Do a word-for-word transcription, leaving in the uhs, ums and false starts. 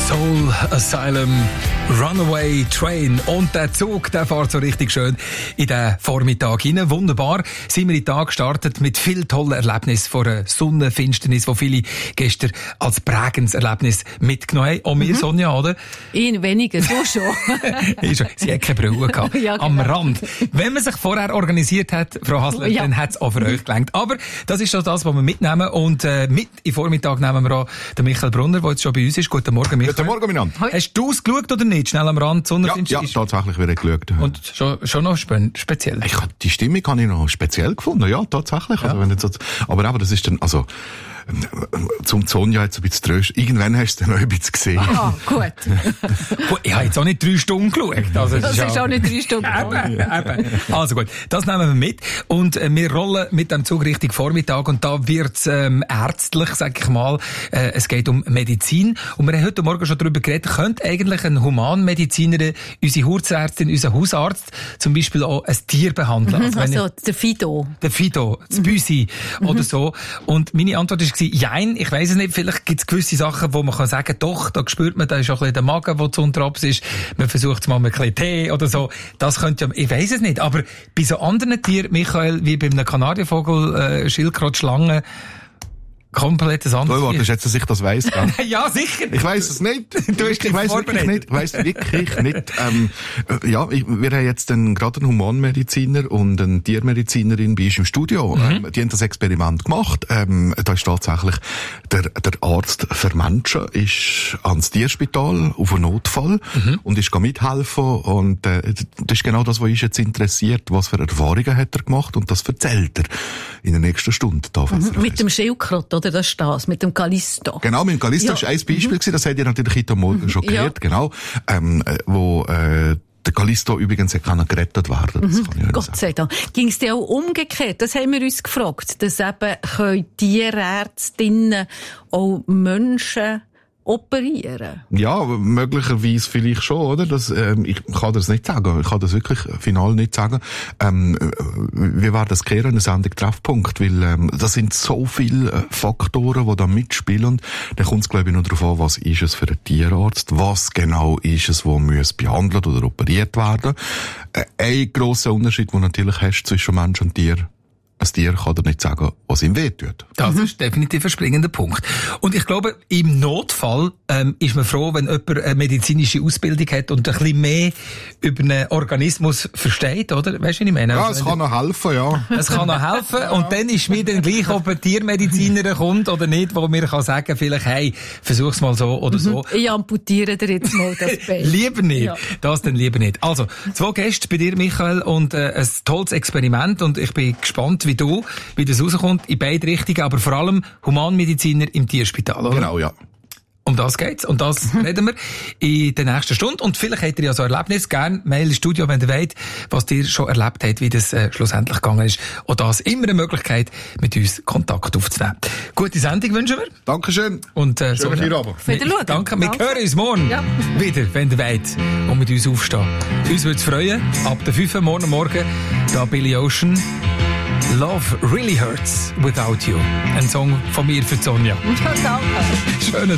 Soul Asylum, Runaway Train. Und der Zug, der fährt so richtig schön in den Vormittag hinein. Wunderbar sind wir in den Tag gestartet mit viel tollen Erlebnissen von einer Sonnenfinsternis, die viele gestern als prägendes Erlebnis mitgenommen haben. Auch mir, mhm. Sonja, oder? In weniger, so schon. Sie hat keine Brille gehabt. Ja, genau. Am Rand. Wenn man sich vorher organisiert hat, Frau Hasler, ja. dann hat es auch für euch gelangt. Aber das ist schon das, was wir mitnehmen. Und äh, mit im Vormittag nehmen wir auch den Michael Brunner, der jetzt schon bei uns ist. Guten Morgen, Michael. Guten Morgen, miteinander. Hast du es geschaut oder nicht? Schnell am Rand, Ja, ja tatsächlich wieder geschaut. Und schon, schon noch spe- speziell? Ich, die Stimmung habe ich noch speziell gefunden, ja, tatsächlich. Ja. Also, wenn jetzt so, aber aber das ist dann, also, zum Sonja jetzt ein bisschen trösten. Irgendwann hast du dann noch ein bisschen gesehen. Ah, gut. Gut, ich habe jetzt auch nicht drei Stunden geschaut. Also, das, das ist auch nicht drei Stunden. Eben, eben. Also gut, das nehmen wir mit. Und äh, wir rollen mit dem Zug Richtung Vormittag. Und da wird's ähm, ärztlich, sag ich mal. Äh, es geht um Medizin. Und wir haben heute Morgen schon darüber geredet, könnte eigentlich ein Humanmediziner, unsere Hausärztin, unser Hausarzt zum Beispiel auch ein Tier behandeln? Mhm, also, also der Fido. Der Fido, das Büsi mhm. oder so. Und meine Antwort ist jein, ich weiss es nicht, vielleicht gibt es gewisse Sachen, wo man kann sagen, doch, da spürt man, da ist auch ein bisschen der Magen, der zu unterabs ist, man versucht es mal mit ein bisschen Tee oder so, das könnte ja, ich weiss es nicht, aber bei so anderen Tieren, Michael, wie bei einem Kanarienvogel, äh, Schildkröte, Schlange, komplettes anderes. Du wartest jetzt, dass ich das weiss, gell? Ja, sicher. Ich weiss es nicht. Du hast ich weiss wirklich nicht. Ich weiss wirklich nicht. Ähm, äh, ja, ich, wir haben jetzt einen, gerade einen Humanmediziner und eine Tiermedizinerin bei uns im Studio. Mhm. Ähm, die haben das Experiment gemacht. Ähm, da ist tatsächlich der, der Arzt für Menschen ist ans Tierspital auf einen Notfall mhm. und ist mithelfen. Und äh, das ist genau das, was uns jetzt interessiert. Was für Erfahrungen hat er gemacht? Und das erzählt er in der nächsten Stunde. Da mhm. Mit dem Schildkröte. Oder das ist das, mit dem Callisto. Genau, mit dem Callisto ja. ist ein Beispiel mhm. gewesen, das habt ihr natürlich heute Morgen schon gehört, ja. genau, ähm, wo, äh, der Callisto übrigens kann gerettet werden. Das mhm. kann ich Gott sei Dank. Ging es dir auch umgekehrt? Das haben wir uns gefragt, dass eben können Tierärztinnen auch Menschen operieren? Ja, möglicherweise vielleicht schon, oder? Das, ähm, ich kann das nicht sagen. Ich kann das wirklich final nicht sagen. Ähm, wir werden das klären in der Sendung Treffpunkt, weil ähm, das sind so viele Faktoren, die da mitspielen. Da kommt es, glaube ich, nur darauf an, was ist es für einen Tierarzt, was genau ist es, wo muss behandelt oder operiert werden. Äh, ein grosser Unterschied, den natürlich hast zwischen Mensch und Tier. Ein Tier kann dir nicht sagen, was ihm wehtut. Das mhm. ist definitiv ein springender Punkt. Und ich glaube, im Notfall ähm, ist man froh, wenn jemand eine medizinische Ausbildung hat und ein bisschen mehr über einen Organismus versteht, oder? Weißt du, was ich meine? Ja, also, es kann noch helfen, ja. Es kann noch helfen. ja. Und dann ist mir dann gleich, ob ein Tiermediziner kommt oder nicht, wo mir kann sagen, vielleicht, hey, versuch's mal so oder mhm. so. Ich amputiere dir jetzt mal das Bein. Lieber nicht. Ja. Das dann lieber nicht. Also, zwei Gäste bei dir, Michael, und äh, ein tolles Experiment. Und ich bin gespannt, wie du, wie das rauskommt, in beide Richtungen, aber vor allem Humanmediziner im Tierspital, oder? Genau, ja. Um das geht's. Und das mhm. reden wir in der nächsten Stunde. Und vielleicht habt ihr ja so ein Erlebnis. Gerne Mail ins Studio, wenn ihr wollt, was ihr schon erlebt habt, wie das äh, schlussendlich gegangen ist. Und das immer eine Möglichkeit, mit uns Kontakt aufzunehmen. Gute Sendung wünschen wir. Dankeschön. Und, äh, Schönen so, Feierabend. Wieder schauen. Danke. Wir Danke. hören uns morgen ja. wieder, wenn ihr wollt, und mit uns aufstehen. Uns würde es freuen. Ab der fünf Uhr morgen Morgen, da Billy Ocean. Love really hurts without you. Ein Song von mir für Sonja. Ja, danke. Schönen